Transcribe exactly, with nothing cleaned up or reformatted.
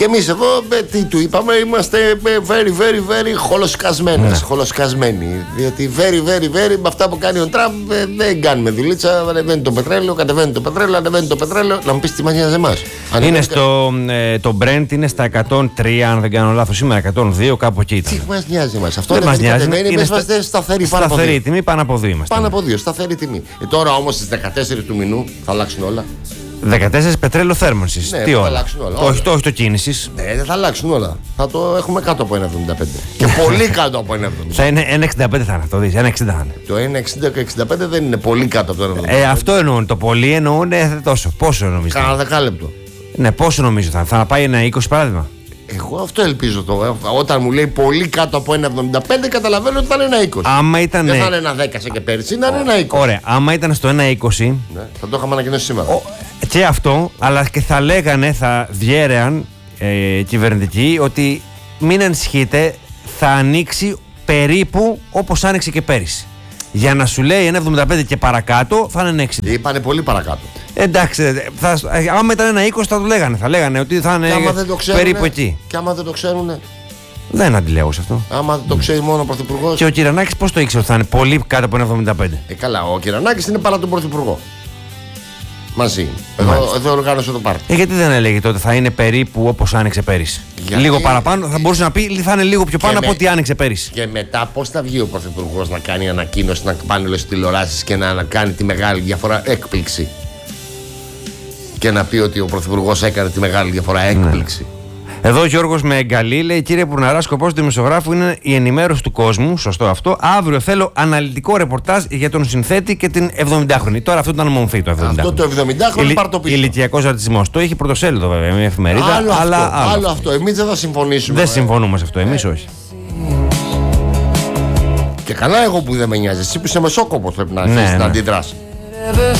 Και εμείς εδώ, ε, τι του είπαμε, είμαστε very, very, very χολοσκασμένες, ναι. χολοσκασμένοι. Διότι very, very, very, με αυτά που κάνει ο Τραμπ ε, δεν κάνουμε δουλίτσα. Ανεβαίνει το πετρέλαιο, κατεβαίνει το πετρέλαιο, ανεβαίνει το πετρέλαιο. Να μου πεις τι μας νοιάζει εμάς. Είναι στο, ε, το Brent είναι στα εκατόν τρία, αν δεν κάνω λάθος, σήμερα εκατόν δύο, κάπου εκεί ήταν. Τι μας νοιάζει εμάς. Αυτό δεν μας νοιάζει. Είναι, είναι στα, είμαστε σταθεροί πάνω από σταθερή τιμή, πάνω από δύο είμαστε. Πάνω από δύο, σταθερή τιμή. Ε, τώρα όμως στις δεκατέσσερις του μηνού θα αλλάξουν όλα. δεκατέσσερα πετρέλαιο θέρμανσης. Ναι, τι θα όλα. αλλάξουν όλα. Το, όχι, το, όχι το κίνησης. Ναι, δεν θα αλλάξουν όλα. Θα το έχουμε κάτω από ένα εβδομήντα πέντε. Και πολύ κάτω από ένα εβδομήντα πέντε. Θα είναι ένα εξήντα πέντε θα είναι, το δεις. ένα εξήντα θα είναι. Το ένα εξήντα και εξήντα πέντε δεν είναι πολύ κάτω από το ένα εβδομήντα πέντε. Ε, αυτό εννοούν. Το πολύ εννοούν ε, τόσο. Πόσο νομίζω. Κάνα δεκάλεπτο. Ναι, πόσο νομίζω θα, θα πάει ένα είκοσι παράδειγμα. Εγώ αυτό ελπίζω το. Όταν μου λέει πολύ κάτω από ένα εβδομήντα πέντε, καταλαβαίνω ότι θα είναι ένα είκοσι. Άμα ήταν. Δεν θα είναι ένα δέκα και πέρυσι, να είναι ένα είκοσι. Ωραία, άμα ήταν στο ένα είκοσι. Ναι, θα το είχαμε ανακοινώσει σήμερα. Ο, και αυτό, αλλά και θα λέγανε, θα διέρεαν ε, κυβερνητικοί ότι μην ανησυχείτε, θα ανοίξει περίπου όπως άνοιξε και πέρυσι. Για να σου λέει ένα εβδομήντα πέντε και παρακάτω θα είναι ένα εξήντα. Είπανε πολύ παρακάτω. Εντάξει, θα, άμα ήταν ένα είκοσι θα το λέγανε. Θα λέγανε ότι θα είναι περίπου εκεί. Και άμα δεν το ξέρουνε. Δεν αντιλέγω σε αυτό. Άμα δεν το ξέρει μόνο ο Πρωθυπουργός. Και ο Κυρανάκης πώς το ήξερε ότι θα είναι πολύ κάτω από ένα εβδομήντα πέντε. Ε, καλά, ο Κυρανάκης είναι παρά τον Πρωθυπουργό. Μαζί. Εδώ, εδώ οργάνωσε το πάρτι. Ε, γιατί δεν έλεγε τότε θα είναι περίπου όπως άνοιξε πέρυσι. Γιατί... Λίγο παραπάνω, θα μπορούσε να πει θα είναι λίγο πιο πάνω από με... ό,τι άνοιξε πέρυσι. Και μετά πώς θα βγει ο Πρωθυπουργός να κάνει ανακοίνωση, να πάνε όλες τις τηλεοράσεις και να κάνει τη μεγάλη διαφορά, έκπληξη. Και να πει ότι ο Πρωθυπουργός έκανε τη μεγάλη διαφορά, έκπληξη. Ναι. Εδώ ο Γιώργος με εγκαλεί, λέει: Κύριε Πουρναρά, σκοπός του δημοσιογράφου είναι η ενημέρωση του κόσμου. Σωστό αυτό. Αύριο θέλω αναλυτικό ρεπορτάζ για τον συνθέτη και την εβδομηντάχρονη. Τώρα αυτό ήταν μομφή το εβδομηντάχρονη. Αυτό το εβδομηντάχρονη πάρ' το πίσω. Ηλικιακός ρατσισμός. Το έχει πρωτοσέλιδο βέβαια, μια εφημερίδα. Άλλο αλλά αυτό. άλλο, άλλο αυτό. Εμείς δεν θα συμφωνήσουμε. Δεν συμφωνούμε σε αυτό. Εμείς όχι. Και καλά, εγώ που δεν με νοιάζει. Εσύ που είσαι μεσόκοπος πρέπει να, ναι, να ναι. αντιδράσει.